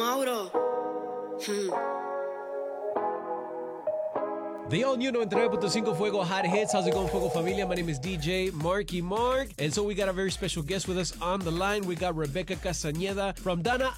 Mauro. The all new 99.5 Fuego Hot Hits. How's it going, Fuego Familia? My name is DJ Marky Mark. And so we got a very special guest with us on the line. We got Rebecca Castañeda from Donna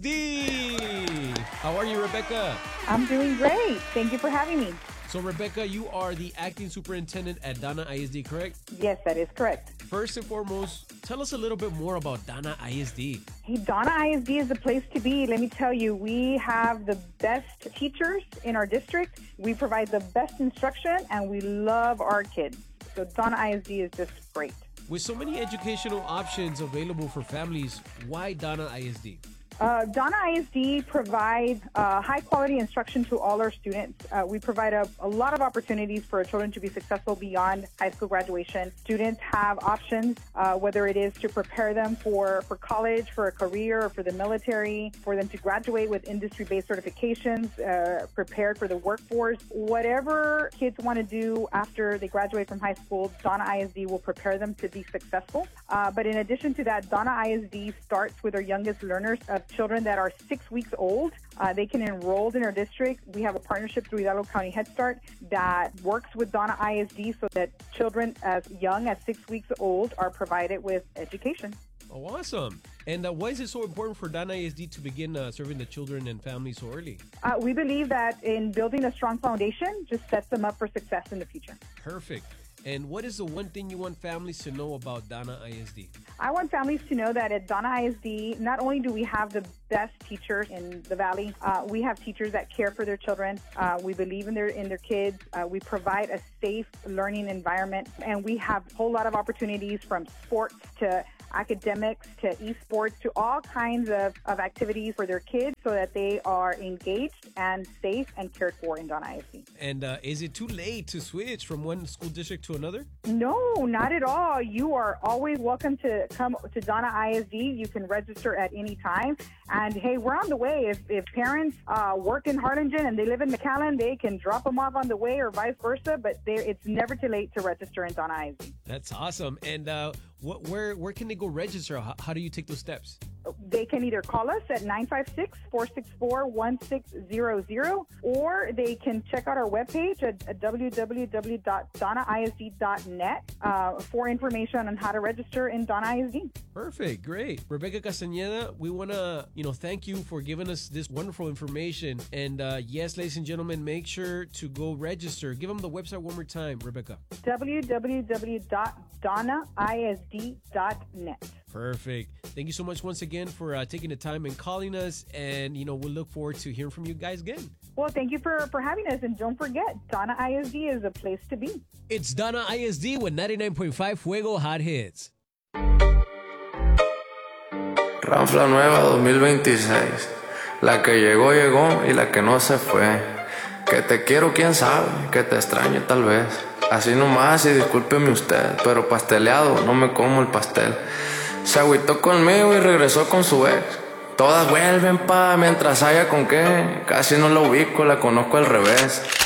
ISD. How are you, Rebecca? I'm doing great. Thank you for having me. So, Rebecca, you are the acting superintendent at Donna ISD, correct? Yes, that is correct. First and foremost, tell us a little bit more about Donna ISD. Hey, Donna ISD is the place to be. Let me tell you, we have the best teachers in our district. We provide the best instruction, and we love our kids. So Donna ISD is just great. With so many educational options available for families, why Donna ISD? Donna ISD provides high-quality instruction to all our students. We provide a lot of opportunities for our children to be successful beyond high school graduation. Students have options, whether it is to prepare them for college, for a career, or for the military, for them to graduate with industry-based certifications, prepared for the workforce. Whatever kids want to do after they graduate from high school, Donna ISD will prepare them to be successful. But in addition to that, Donna ISD starts with our youngest learners of children that are 6 weeks old. They can enroll in our district. We have a partnership through Hidalgo County Head Start that works with Donna ISD so that children as young as 6 weeks old are provided with education. Oh, awesome. And why is it so important for Donna ISD to begin serving the children and families so early? We believe that in building a strong foundation just sets them up for success in the future. Perfect. And what is the one thing you want families to know about Donna ISD? I want families to know that at Donna ISD, not only do we have the best teachers in the Valley, we have teachers that care for their children. We believe in their kids. We provide a safe learning environment, and we have a whole lot of opportunities from sports to academics to esports to all kinds of activities for their kids so that they are engaged and safe and cared for in Donna ISD. And is it too late to switch from one school district to another? No, not at all. You are always welcome to come to Donna ISD. You can register at any time. And hey, we're on the way. If parents work in Harlingen and they live in McAllen, they can drop them off on the way or vice versa. But it's never too late to register in Donna ISD. That's awesome. And where can they go register? How do you take those steps? They can either call us at 956-464-1600, or they can check out our webpage at www.donnaisd.net for information on how to register in Donna ISD. Perfect. Great. Rebecca Castañeda, we want to thank you for giving us this wonderful information. And yes, ladies and gentlemen, make sure to go register. Give them the website one more time, Rebecca. www.donnaisd.net. Perfect. Thank you so much once again for taking the time and calling us. And, we'll look forward to hearing from you guys again. Well, thank you for having us. And don't forget, Donna ISD is a place to be. It's Donna ISD with 99.5 Fuego Hot Hits. Ranfla nueva 2026. La que llegó, llegó y la que no se fue. Que te quiero, quién sabe, que te extraño tal vez. Así nomás y discúlpeme usted, pero pasteleado no me como el pastel. Se agüitó conmigo y regresó con su ex. Todas vuelven mientras haya con qué. Casi no la ubico, la conozco al revés.